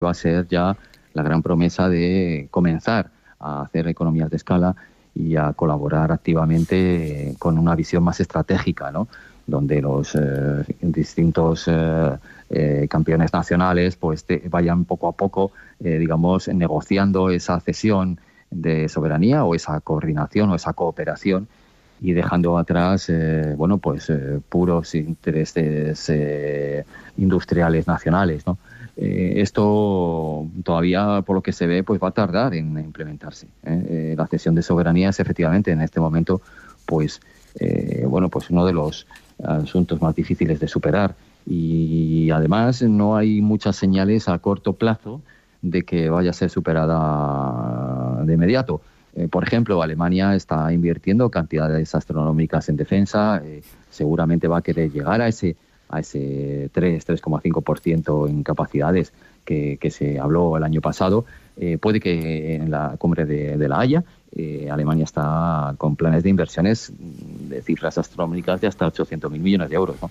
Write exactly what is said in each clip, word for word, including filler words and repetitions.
va a ser ya la gran promesa de comenzar a hacer economías de escala y a colaborar activamente con una visión más estratégica, ¿no? Donde los eh, distintos eh, eh, campeones nacionales pues te, vayan poco a poco, eh, digamos, negociando esa cesión de soberanía o esa coordinación o esa cooperación y dejando atrás, eh, bueno, pues eh, puros intereses eh, industriales nacionales, ¿no? Eh, esto todavía, por lo que se ve, pues va a tardar en implementarse, ¿eh? Eh, la cesión de soberanía es efectivamente en este momento, pues, eh, bueno, pues uno de los asuntos más difíciles de superar y además no hay muchas señales a corto plazo de que vaya a ser superada de inmediato. Eh, por ejemplo, Alemania está invirtiendo cantidades astronómicas en defensa, eh, seguramente va a querer llegar a ese a ese tres, tres coma cinco por ciento en capacidades que, que se habló el año pasado. Eh, puede que en la cumbre de, de La Haya, eh, Alemania está con planes de inversiones de cifras astronómicas de hasta ochocientos mil millones de euros, ¿no?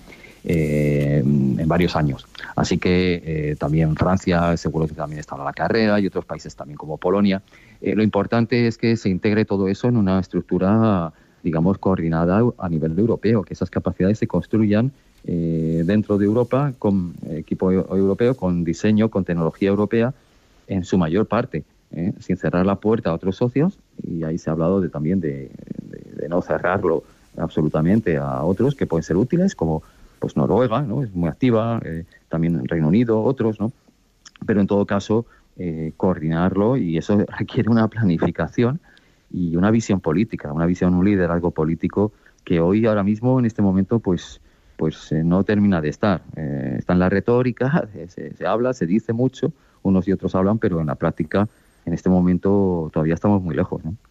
eh, en varios años. Así que eh, también Francia seguro que también está a la carrera y otros países también como Polonia. Eh, lo importante es que se integre todo eso en una estructura, digamos, coordinada a nivel europeo, que esas capacidades se construyan eh, dentro de Europa con equipo europeo, con diseño, con tecnología europea en su mayor parte, ¿eh? sin cerrar la puerta a otros socios, y ahí se ha hablado de, también de, de, de no cerrarlo absolutamente a otros que pueden ser útiles, como pues Noruega, ¿no? Es muy activa, eh, también Reino Unido, otros, ¿no? Pero en todo caso, eh, coordinarlo, y eso requiere una planificación y una visión política, una visión, un liderazgo político que hoy, ahora mismo, en este momento, pues pues eh, no termina de estar. Eh, está en la retórica, se, se habla, se dice mucho, unos y otros hablan, pero en la práctica, en este momento, todavía estamos muy lejos, ¿no?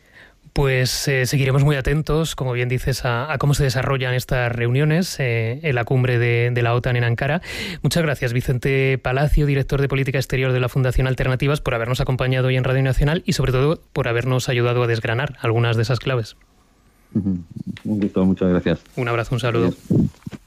Pues eh, seguiremos muy atentos, como bien dices, a, a cómo se desarrollan estas reuniones eh, en la cumbre de, de la OTAN en Ankara. Muchas gracias, Vicente Palacio, director de Política Exterior de la Fundación Alternativas, por habernos acompañado hoy en Radio Nacional y, sobre todo, por habernos ayudado a desgranar algunas de esas claves. Un gusto, muchas gracias. Un abrazo, un saludo. Adiós.